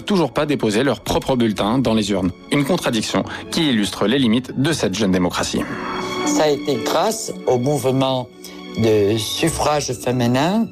toujours pas déposer leur propre bulletin dans les urnes. Une contradiction qui illustre les limites de cette jeune démocratie. Ça a été grâce au mouvement de suffrage féminin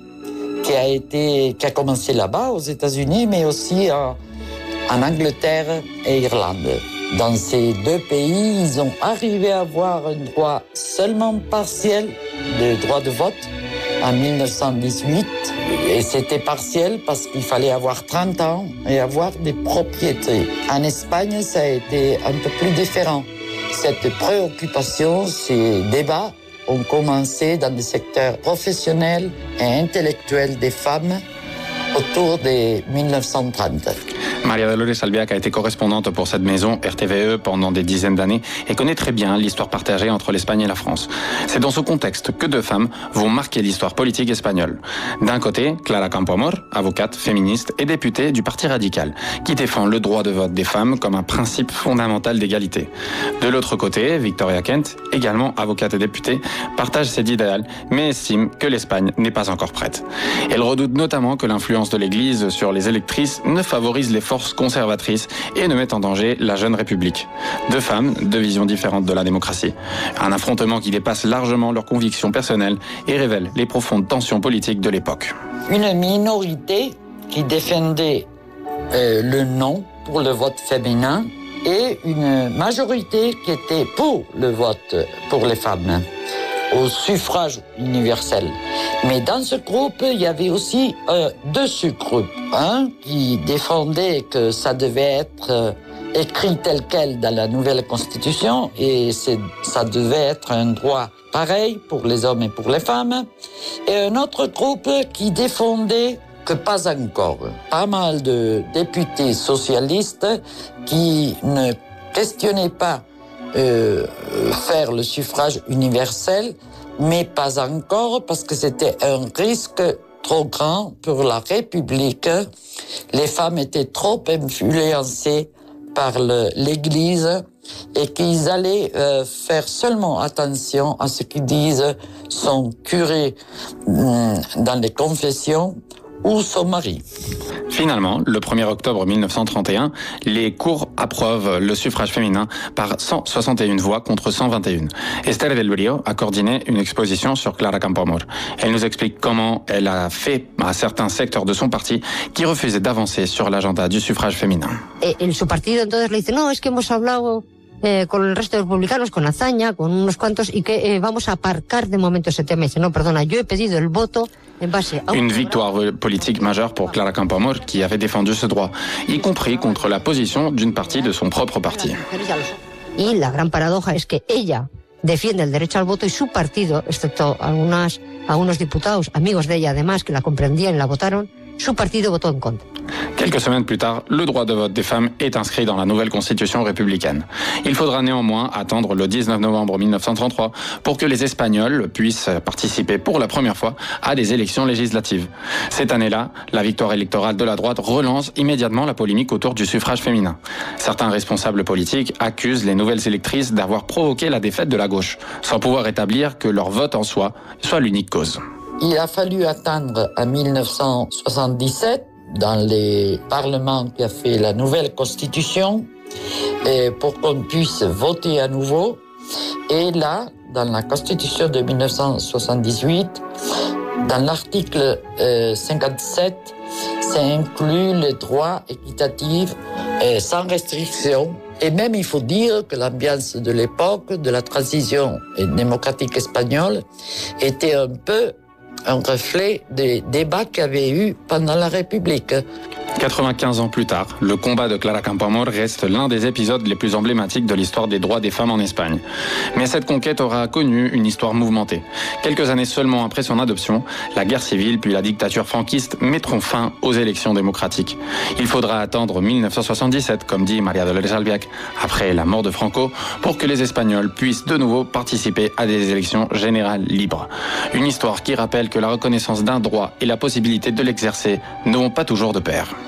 qui a commencé là-bas aux États-Unis, mais aussi en Angleterre et Irlande. Dans ces deux pays, ils ont arrivé à avoir un droit seulement partiel de droit de vote en 1918. Et c'était partiel parce qu'il fallait avoir 30 ans et avoir des propriétés. En Espagne, ça a été un peu plus différent. Cette préoccupation, ces débats ont commencé dans des secteurs professionnels et intellectuels des femmes autour de 1930. María Dolores Albiac a été correspondante pour cette maison RTVE pendant des dizaines d'années et connaît très bien l'histoire partagée entre l'Espagne et la France. C'est dans ce contexte que deux femmes vont marquer l'histoire politique espagnole. D'un côté, Clara Campoamor, avocate, féministe et députée du Parti radical, qui défend le droit de vote des femmes comme un principe fondamental d'égalité. De l'autre côté, Victoria Kent, également avocate et députée, partage ces idéaux, mais estime que l'Espagne n'est pas encore prête. Elle redoute notamment que l'influence de l'Église sur les électrices ne favorise les forces conservatrices et ne met en danger la jeune République. Deux femmes, deux visions différentes de la démocratie. Un affrontement qui dépasse largement leurs convictions personnelles et révèle les profondes tensions politiques de l'époque. Une minorité qui défendait le non pour le vote féminin et une majorité qui était pour le vote pour les femmes, au suffrage universel. Mais dans ce groupe, il y avait aussi deux sous-groupes. Un qui défendait que ça devait être écrit tel quel dans la nouvelle constitution et ça devait être un droit pareil pour les hommes et pour les femmes. Et un autre groupe qui défendait que pas encore. Pas mal de députés socialistes qui ne questionnaient pas faire le suffrage universel, mais pas encore parce que c'était un risque trop grand pour la République. Les femmes étaient trop influencées par l'Église et qu'ils allaient faire seulement attention à ce qu'ils disent son curé dans les confessions ou son mari. Finalement, le 1er octobre 1931, les cours approuvent le suffrage féminin par 161 voix contre 121. Esther del Brio a coordonné une exposition sur Clara Campoamor. Elle nous explique comment elle a fait à certains secteurs de son parti qui refusaient d'avancer sur l'agenda du suffrage féminin. Su partido entonces le dice, no, es que hemos hablado con el resto de republicanos, con Azaña, con unos cuantos, y que vamos a aparcar de momento ese tema. Y dice, no, perdona, yo he pedido el voto en base a... Une victoire politique majeure pour Clara Campoamor qui avait défendu ce droit, y compris contre la position d'une partie de son propre parti. Y la gran paradoja es que ella defiende el derecho al voto y su partido, excepto algunos diputados, amigos de ella además, que la comprendían y la votaron, su partido votó en contra. Quelques semaines plus tard, le droit de vote des femmes est inscrit dans la nouvelle constitution républicaine. Il faudra néanmoins attendre le 19 novembre 1933 pour que les Espagnols puissent participer pour la première fois à des élections législatives. Cette année-là, la victoire électorale de la droite relance immédiatement la polémique autour du suffrage féminin. Certains responsables politiques accusent les nouvelles électrices d'avoir provoqué la défaite de la gauche, sans pouvoir établir que leur vote en soi soit l'unique cause. Il a fallu attendre en 1977 dans les parlements qui a fait la nouvelle constitution pour qu'on puisse voter à nouveau. Et là, dans la constitution de 1978, dans l'article 57, c'est inclus le droit équitatif sans restriction. Et même, il faut dire que l'ambiance de l'époque, de la transition démocratique espagnole, était un peu un reflet des débats qu'il y avait eu pendant la République. 95 ans plus tard, le combat de Clara Campoamor reste l'un des épisodes les plus emblématiques de l'histoire des droits des femmes en Espagne. Mais cette conquête aura connu une histoire mouvementée. Quelques années seulement après son adoption, la guerre civile puis la dictature franquiste mettront fin aux élections démocratiques. Il faudra attendre 1977, comme dit María Dolores Albiac, après la mort de Franco, pour que les Espagnols puissent de nouveau participer à des élections générales libres. Une histoire qui rappelle que la reconnaissance d'un droit et la possibilité de l'exercer ne vont pas toujours de pair.